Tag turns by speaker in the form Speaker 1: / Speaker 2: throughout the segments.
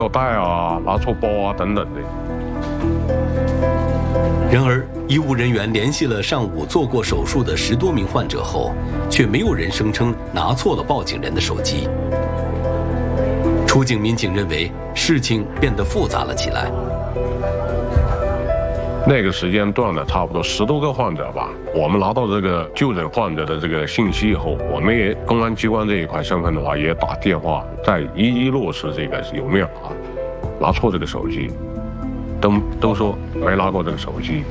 Speaker 1: 腰带啊、拿错包啊等等的。
Speaker 2: 然而，医务人员联系了上午做过手术的10多名患者后，却没有人声称拿错了报警人的手机。出警民警认为事情变得复杂了起来。
Speaker 1: 那个时间段的差不多10多个患者吧，我们拿到这个就诊患者的这个信息以后，我们也公安机关这一块身份的话，也打电话再一一落实这个有没有拿错这个手机，都说没拿过这个手机。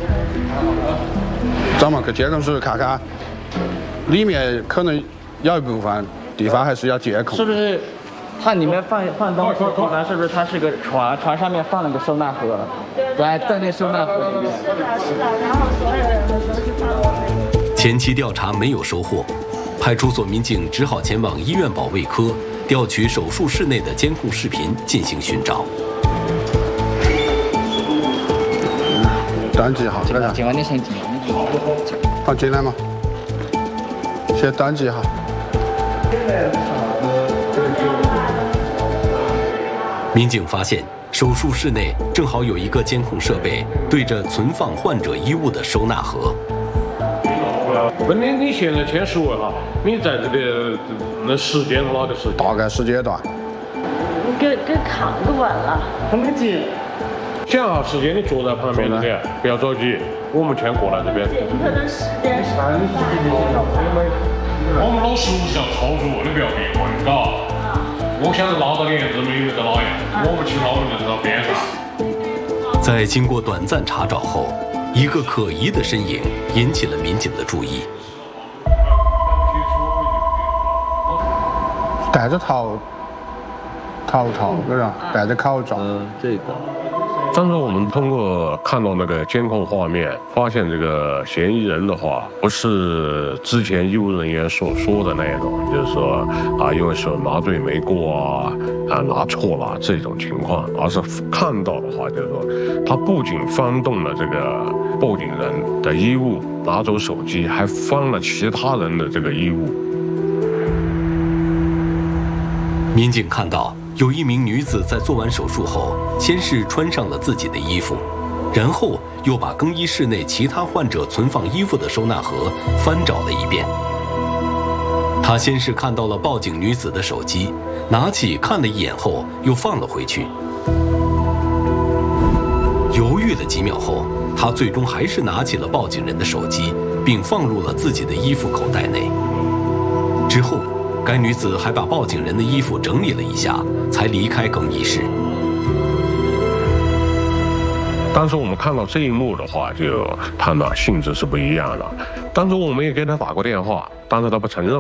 Speaker 3: 咱们去监控室看看，里面可能有一部分地方还是要监控。
Speaker 4: 是不是？它里面放东西，地方是不是它是个船？船上面放了个收纳盒，对，在那收纳盒里面。是的，然后所有人都去放了。
Speaker 2: 前期调查没有收获，派出所民警只好前往医院保卫科调取手术室内的监控视频进行寻找。
Speaker 3: 登记好，
Speaker 4: 警官，你先进。
Speaker 3: 好，进来嘛，先登记哈。
Speaker 2: 民警发现，手术室内正好有一个监控设备对着存放患者衣物的收纳盒。
Speaker 1: 问你现在签10位哈，你在这个那时间哪个时间？
Speaker 3: 大概时间段。
Speaker 5: 给看个完了，
Speaker 4: 很没劲。
Speaker 1: 想好时间，你坐在旁边这边，不要着急，我们全过来这边。
Speaker 5: 可能10点。
Speaker 1: 我们老师是要操作，你不要别问，嘎。我现在捞到你，这么有个老样，我们去捞人就到边上。
Speaker 2: 在经过短暂查找后，一个可疑的身影引起了民警的注意。
Speaker 3: 戴着头套，对吧？戴着口罩。
Speaker 4: 这个。
Speaker 1: 当时我们通过看到那个监控画面，发现这个嫌疑人的话，不是之前医务人员所说的那种，就是说因为是麻醉没过拿错了这种情况，而是看到的话，就是说他不仅翻动了这个报警人的衣物，拿走手机，还翻了其他人的这个衣物。
Speaker 2: 民警看到有一名女子在做完手术后，先是穿上了自己的衣服，然后又把更衣室内其他患者存放衣服的收纳盒翻找了一遍。他先是看到了报警女子的手机，拿起看了一眼后又放了回去。犹豫了几秒后，他最终还是拿起了报警人的手机，并放入了自己的衣服口袋内。之后该女子还把报警人的衣服整理了一下，才离开更衣室。
Speaker 1: 当时我们看到这一幕的话，就判断性质是不一样的。当时我们也给他打过电话，但是他不承认。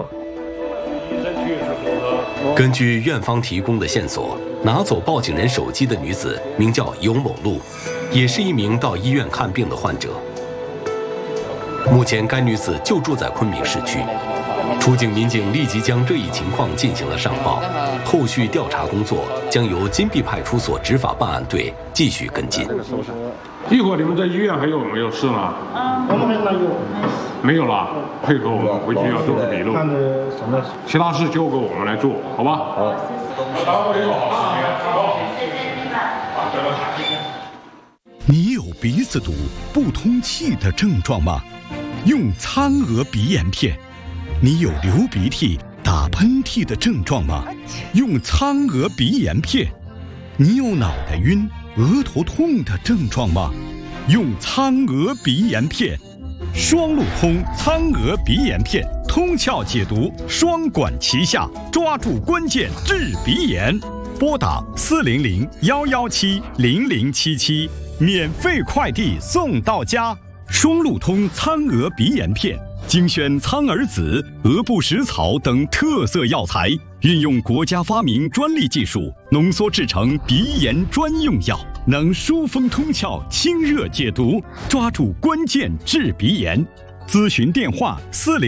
Speaker 2: 根据院方提供的线索，拿走报警人手机的女子名叫尤某露，也是一名到医院看病的患者。目前该女子就住在昆明市区。出警民警立即将这一情况进行了上报，后续调查工作将由金碧派出所执法办案队继续跟进。
Speaker 1: 一会儿你们在医院还有没有事呢？
Speaker 4: 我们那有。
Speaker 1: 没有了，配合我们回去要做个笔录。其他事交给我们来做，好吧？好。
Speaker 6: 你有鼻子堵、不通气的症状吗？用苍娥鼻炎片。你有流鼻涕、打喷嚏的症状吗？用苍娥鼻炎片。你有脑袋晕、额头痛的症状吗？用苍娥鼻炎片。双路通苍娥鼻炎片，通窍解毒，双管齐下，抓住关键治鼻炎。拨打400-117-0077，免费快递送到家。双路通苍娥鼻炎片。精选苍耳子、鹅不食草等特色药材，运用国家发明专利技术，浓缩制成鼻炎专用药，能疏风通窍、清热解毒，抓住关键治鼻炎。咨询电话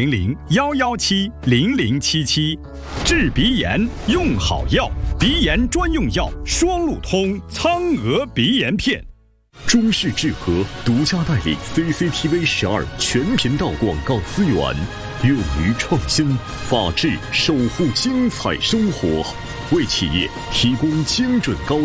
Speaker 6: 400-117-0077。治鼻炎用好药，鼻炎专用药双路通苍娥鼻炎片。
Speaker 7: 中视智和独家代理 CCTV12全频道广告资源，勇于创新，法治守护精彩生活，为企业提供精准高